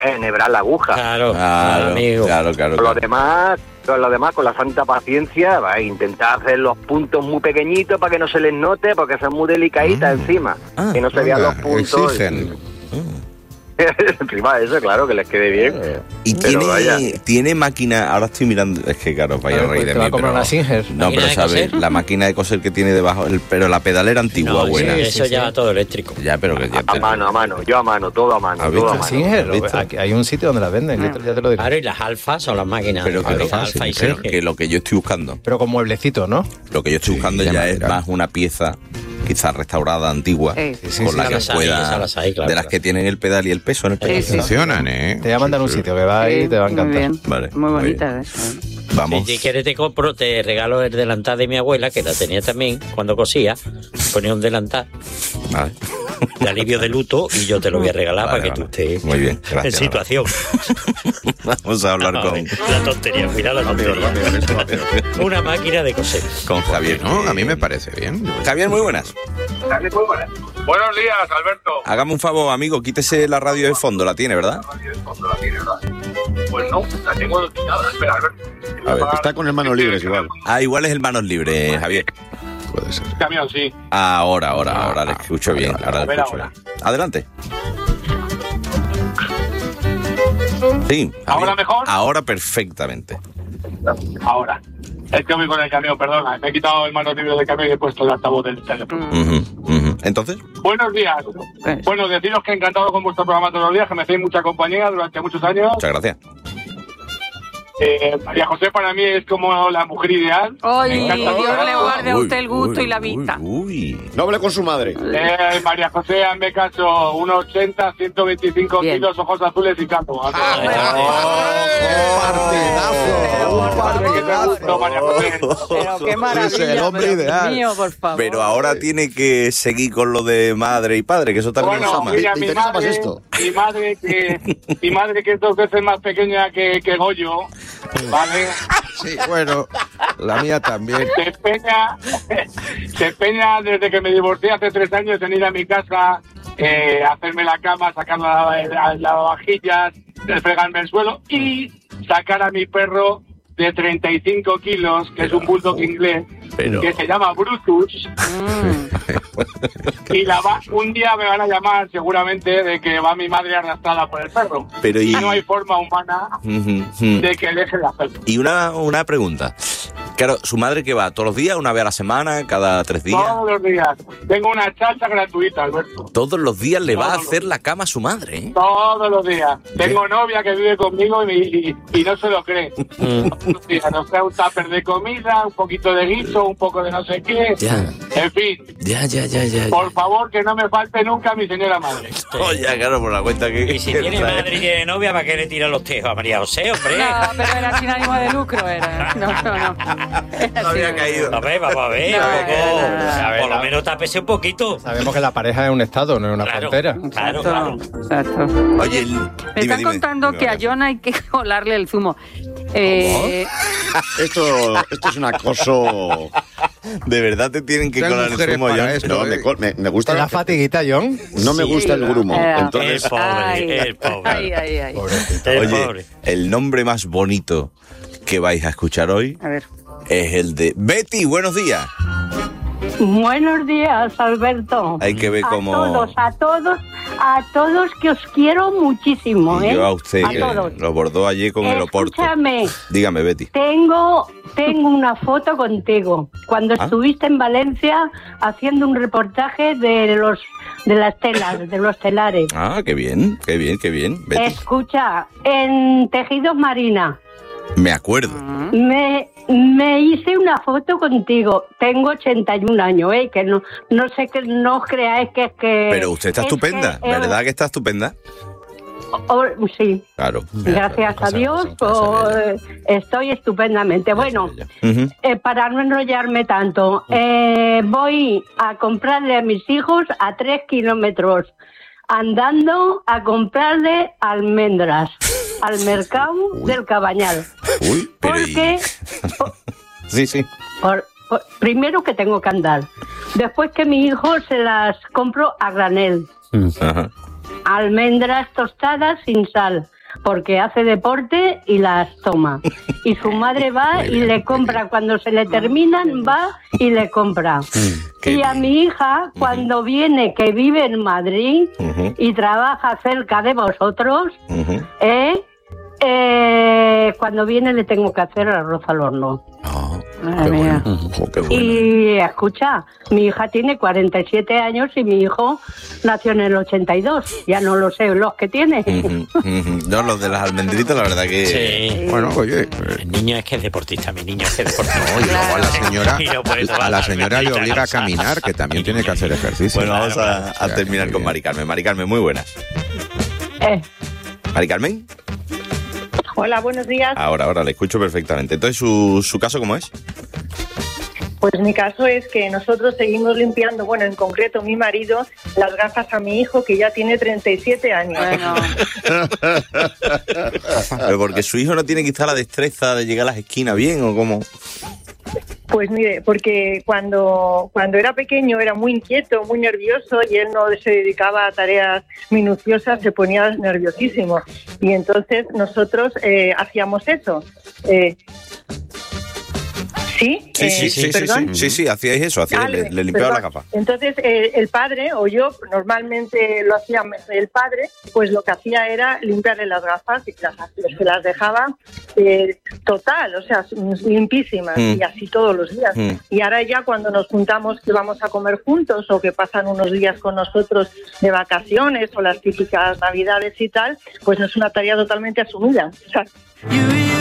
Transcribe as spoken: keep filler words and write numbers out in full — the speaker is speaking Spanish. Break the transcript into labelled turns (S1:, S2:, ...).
S1: enhebrar la aguja.
S2: Claro,
S3: Claro,
S2: amigo.
S3: claro, claro.
S1: Con lo
S3: claro.
S1: demás, con lo demás, con la santa paciencia, va a intentar hacer los puntos muy pequeñitos para que no se les note, porque son muy delicaditas
S4: Mm.
S1: encima.
S3: Ah,
S1: que no se vean
S4: Venga,
S1: los puntos.
S4: exigen.
S1: Encima de eso, claro, que les quede bien.
S3: Y
S1: Pero vaya.
S3: tiene, tiene máquina, ahora estoy mirando, es que claro, vaya
S5: Claro,
S3: a reír
S5: pues
S3: de
S5: te va
S3: mí,
S5: a comprar
S3: pero-
S5: una Singer.
S3: No,
S2: ¿Máquina
S3: pero
S2: de
S3: sabes,
S2: coser?
S3: la máquina de coser que tiene debajo, el- pero la pedalera antigua,
S2: No,
S3: buena.
S2: sí,
S5: Sí,
S2: eso
S5: sí,
S2: ya
S5: sí.
S2: va todo eléctrico.
S3: Ya, pero que ya
S1: A
S3: te-
S1: mano, a mano, yo a mano, todo a mano,
S3: ¿Has
S1: todo a
S3: visto?
S1: mano.
S5: Singer,
S3: ¿Has visto?
S5: aquí hay un sitio donde las venden, yo te- ya te lo digo.
S2: Claro, y las alfas son las máquinas.
S3: Pero que, lo,
S2: alfa, alfa y
S3: pero
S2: Singer.
S3: que lo que yo estoy buscando,
S5: Pero con mueblecito, ¿no?
S3: lo que yo estoy
S4: Sí,
S3: buscando
S4: de
S3: ya es
S4: madera.
S3: más una pieza, quizás restaurada, antigua,
S6: Sí.
S5: Sí,
S3: con
S5: sí,
S3: la
S5: sí,
S3: que
S2: las hay,
S3: pueda,
S2: esas las hay, claro,
S3: de las
S2: claro.
S3: que tienen el pedal y el peso en el pedal.
S6: Sí, sí.
S4: Funcionan, ¿eh?
S5: Te voy a mandar un
S4: Sí, sí.
S5: sitio que va ahí y te va a
S6: Muy
S5: encantar.
S6: bien.
S3: Vale,
S6: Muy
S3: muy
S6: bonita. ¿eh?
S3: Vamos.
S2: Si quieres te compro, te regalo el delantal de mi abuela, que la tenía también cuando cosía. Ponía un delantal
S3: Vale.
S2: de alivio de luto y yo te lo voy a regalar
S3: Vale,
S2: para que
S3: vale.
S2: tú estés
S3: Muy bien, gracias,
S2: en situación.
S3: Vamos a hablar con,
S2: La tontería, mira la tontería. Una máquina de coser.
S3: con Javier.
S4: No, a mí me parece bien.
S3: Javier, muy buenas.
S7: Buenos días, Alberto.
S3: Hágame un favor, amigo, quítese la radio de fondo, la tiene, ¿verdad?
S7: Pues no, la tengo quitada. Espera, Alberto.
S3: A ver,
S8: Está con hermanos libres igual.
S3: Ah, igual es el manos libres, Javier.
S4: Puede ser.
S7: Camión, sí.
S3: Ahora, ahora, ahora le escucho bien. Ahora
S7: A
S3: le
S7: ver,
S3: escucho
S7: ahora.
S3: bien. Adelante. Sí. Javier.
S7: ¿Ahora mejor?
S3: Ahora perfectamente.
S7: Ahora. Es que voy con el camión, perdona. Me he quitado el mano libre del camión y he puesto el altavoz del teléfono.
S3: Ujú, ujú. Entonces,
S7: Buenos días.
S6: Pues.
S7: Bueno, deciros que encantado con vuestro programa todos los días, que me hacéis mucha compañía durante muchos años.
S3: muchas gracias.
S7: Eh, María José para mí es como la mujer ideal.
S6: Ay,
S7: Me encanta
S6: Dios
S7: todo.
S6: le guarde a
S3: Uy,
S6: usted el gusto
S3: uy,
S6: y la
S3: uy,
S6: vista.
S3: Uy.
S8: No hable con su madre.
S7: Eh, María José, hazme caso, uno ochenta, ciento veinticinco
S6: Bien.
S7: kilos, ojos azules y calvo. A todos. No, María José.
S6: Pero qué maravilla.
S5: Sí, es el hombre
S6: pero, Dios
S5: ideal.
S6: mío, por favor.
S3: Pero ahora tiene que seguir con lo de madre y padre, que eso también
S7: Bueno,
S3: lo llama.
S7: mira,
S8: ¿Te
S7: mi
S8: interesa más
S7: madre,
S8: esto?
S7: mi madre que mi madre que es dos veces más pequeña que, que Goyo, ¿vale?
S4: Sí, bueno, la mía también.
S7: Se empeña, se empeña desde que me divorcié hace tres años en ir a mi casa, eh, hacerme la cama, sacar la, la, lavavajillas, fregarme el suelo y sacar a mi perro de treinta y cinco kilos, que es un bulldog inglés,
S3: pero-
S7: que se llama Brutus.
S6: Mm.
S7: Y la va, un día me van a llamar seguramente de que va mi madre arrastrada por el perro.
S3: Pero y-
S7: y no hay forma humana
S3: Ujú, ujú.
S7: de que deje de hacerlo.
S3: Y una, una pregunta. Claro, ¿su madre que va? ¿Todos los días? ¿Una vez a la semana? ¿Cada tres días?
S7: Todos los días. Tengo una chacha gratuita, Alberto.
S3: Todos los días le va a
S7: Todos los
S3: hacer la cama a su madre, ¿eh?
S7: Todos los días. Tengo novia que vive conmigo y, y, y no se lo cree. Todos los días. Nos trae un tupper de comida, un poquito de guiso, un poco de no sé qué.
S3: Ya.
S7: En fin,
S3: Ya, ya, ya, ya. ya.
S7: por favor, que no me falte nunca mi señora madre.
S3: Oye, claro, por la cuenta que...
S2: Y si
S3: que
S2: tiene
S3: trae.
S2: madre y tiene novia, ¿para qué le tira los tejos a María José, hombre?
S6: No, pero era sin ánimo de lucro, era. No, no, no. Era
S3: No había
S6: sin-
S3: caído.
S2: A ver, vamos a ver,
S6: No,
S2: un poco.
S6: no, no, no.
S2: A ver, por lo menos tápese un poquito.
S5: Sabemos que la pareja es un estado, no es una
S2: Claro.
S5: frontera.
S2: Claro, claro.
S6: Exacto.
S3: Oye, el-
S6: Me
S3: dime,
S6: están
S3: dime.
S6: contando
S3: Dime,
S6: que a
S3: María.
S6: John hay que colarle el zumo. Eh,
S8: Esto, esto es un acoso.
S3: ¿De verdad te tienen que
S4: Hay
S3: colar el
S4: mujeres
S3: zumo,
S4: para
S3: John?
S4: esto,
S8: No,
S4: eh.
S8: me, col- me, me gusta.
S5: ¿Te da fatiguita, John?
S8: No me
S6: Sí.
S8: gusta el grumo.
S6: Eh,
S2: El
S8: Entonces,
S2: pobre,
S6: ay,
S2: el pobre.
S6: ay, ay, ay.
S5: Pobrecito.
S2: El
S3: Oye,
S2: pobre.
S3: el nombre más bonito que vais a escuchar hoy
S6: A ver.
S3: es el de Betty. Buenos días.
S9: Buenos días, Alberto.
S3: Hay que ver
S9: A
S3: cómo...
S9: todos, a todos, a todos que os quiero muchísimo,
S3: Y
S9: ¿eh?
S3: yo a usted,
S9: A
S3: que
S9: todos.
S3: lo bordó allí con el Oporto.
S9: Escúchame,
S3: Dígame, Betty.
S9: tengo, tengo una foto contigo. Cuando
S3: ¿Ah?
S9: estuviste en Valencia haciendo un reportaje de los de las telas, de los telares.
S3: Ah, qué bien, qué bien, qué bien. Betty,
S9: Escucha, en Tejidos Marina.
S3: me acuerdo.
S9: Me, me hice una foto contigo. Tengo ochenta y un años, ¿eh? Que no, no sé que no os creáis que es que...
S3: Pero usted está
S9: es
S3: estupenda,
S9: que, eh,
S3: ¿verdad que está estupenda?
S9: o- sí,
S3: Claro.
S9: gracias a
S5: cosas-
S9: Dios
S5: son cosas de
S9: pues, estoy estupendamente. Bueno,
S3: Ujú.
S9: eh, para no enrollarme tanto, eh, voy a comprarle a mis hijos a tres kilómetros andando a comprarle almendras al mercado
S3: Uy.
S9: del Cabañal.
S3: Uy, pero y-
S9: Porque...
S3: Sí, sí.
S9: Por- por- primero que tengo que andar, después que mi hijo se las compro a granel.
S3: Ajá.
S9: almendras tostadas sin sal, porque hace deporte y las toma. Y su madre va y le compra, cuando se le terminan, va y le compra.
S3: Qué
S9: Y a
S3: bien.
S9: mi hija, cuando viene, que vive en Madrid
S3: Ujú.
S9: y trabaja cerca de vosotros,
S3: Ujú.
S9: ¿eh? Eh, cuando viene le tengo que hacer arroz al horno.
S3: Ah,
S6: Madre
S3: qué
S6: mía.
S3: bueno. Jo, qué bueno.
S9: Y escucha, mi hija tiene cuarenta y siete años y mi hijo nació en el ochenta y dos. Ya no lo sé los que tiene.
S3: Ujú, ujú. No, los de las almendritas, la verdad que...
S2: Sí.
S4: Bueno, oye,
S2: El niño es que es deportista, mi niño es que es deportista.
S4: no, y luego a la señora,
S2: Y no puede tomar
S4: a la
S2: la
S4: señora le
S2: almendrita,
S4: obliga a
S2: o sea.
S4: caminar, que también tiene que hacer ejercicio.
S3: Bueno, vamos a,
S4: Claro,
S3: a
S4: claro,
S3: terminar
S4: muy
S3: con
S4: bien.
S3: Mari Carmen. Mari Carmen, muy buenas.
S9: Eh,
S3: Mari Carmen,
S10: Hola, buenos días.
S3: ahora, ahora, le escucho perfectamente. Entonces, ¿su, su caso cómo es?
S10: Pues mi caso es que nosotros seguimos limpiando, bueno, en concreto mi marido, las gafas a mi hijo que ya tiene treinta y siete años.
S6: Bueno,
S3: Pero porque su hijo no tiene quizá la destreza de llegar a las esquinas bien, ¿o cómo?
S10: Pues mire, porque cuando, cuando era pequeño era muy inquieto, muy nervioso y él no se dedicaba a tareas minuciosas, se ponía nerviosísimo. Y entonces nosotros eh, hacíamos eso. Eh, ¿Sí?
S3: Sí,
S10: Eh,
S3: sí, sí, sí,
S10: ¿perdón?
S3: sí, sí, sí, hacíais eso, hacíais,
S10: Ah,
S3: le, le limpiaba
S10: perdón.
S3: la capa.
S10: Entonces, eh, el padre, o yo, normalmente lo hacía el padre, pues lo que hacía era limpiarle las gafas y las, se las dejaba eh, total, o sea, limpísimas,
S3: Mm.
S10: y así todos los días.
S3: Mm.
S10: Y ahora ya cuando nos juntamos que vamos a comer juntos o que pasan unos días con nosotros de vacaciones o las típicas navidades y tal, pues es una tarea totalmente asumida. O sea,